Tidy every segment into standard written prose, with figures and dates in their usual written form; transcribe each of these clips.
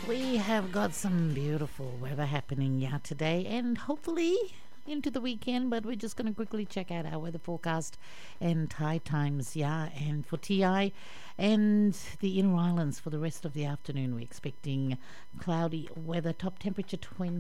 We have got some beautiful weather happening here today and hopefully into the weekend, but we're just going to quickly check out our weather forecast and tide times, and for TI and the Inner Islands for the rest of the afternoon. We're expecting cloudy weather, top temperature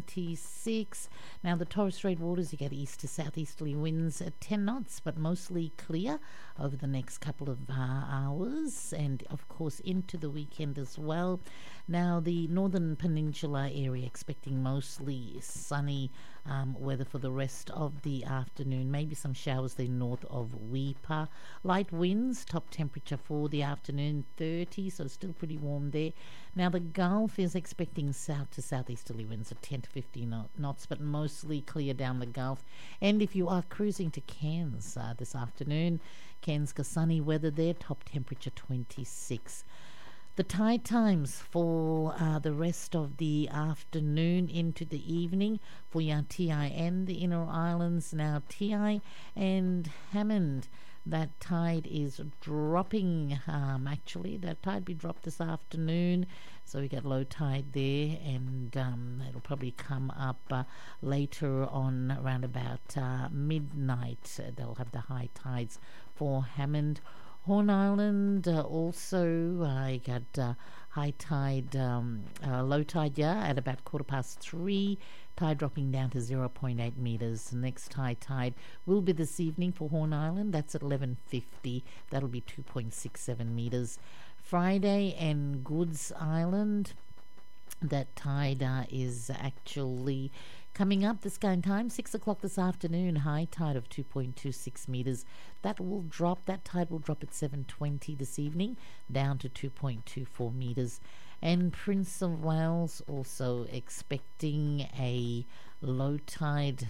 26. Now the Torres Strait waters, you get east to southeasterly winds at 10 knots, but mostly clear over the next couple of hours, and of course into the weekend as well. Now the northern peninsula area expecting mostly sunny weather for the rest of the afternoon. Maybe some showers there north of Weipa. Light winds, top temperature for the afternoon 30, so still pretty warm there. Now the Gulf is expecting south to southeasterly winds at 10 to 15 knots, but mostly clear down the Gulf. And if you are cruising to Cairns this afternoon, Cairns got sunny weather there, top temperature 26. The tide times for the rest of the afternoon into the evening for your TI and the Inner Islands. Now TI and Hammond, that tide is dropping. Actually, that tide be dropped this afternoon, so we get low tide there, and it'll probably come up later on around about midnight. They'll have the high tides for Hammond. Horn Island also I got high tide, low tide at about 3:15. Tide dropping down to 0.8 meters. Next high tide will be this evening for Horn Island. That's at 11:50. That'll be 2.67 meters. Friday and Goods Island, that tide is actually coming up this kind of time, 6 o'clock this afternoon, high tide of 2.26 meters. That tide will drop at 7:20 this evening, down to 2.24 meters. And Prince of Wales also expecting a low tide,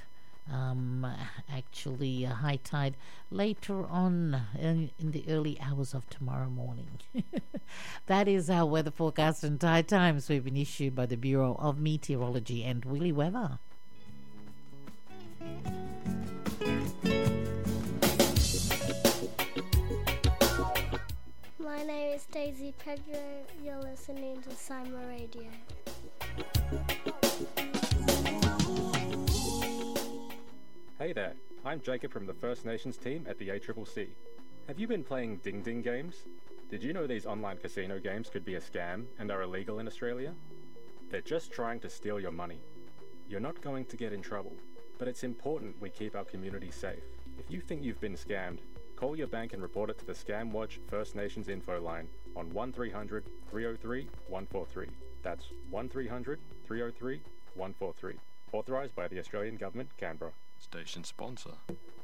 actually a high tide later on in the early hours of tomorrow morning. That is our weather forecast and tide times we've been issued by the Bureau of Meteorology and Willy Weather. My name is Daisy Pedro. You're listening to Sima Radio. Hey there, I'm Jacob from the First Nations team at the ACCC. Have you been playing Ding Ding games? Did you know these online casino games could be a scam and are illegal in Australia? They're just trying to steal your money. You're not going to get in trouble, but it's important we keep our community safe. If you think you've been scammed, call your bank and report it to the Scam Watch First Nations info line on 1300 303 143. That's 1300 303 143. Authorised by the Australian Government, Canberra. Station sponsor.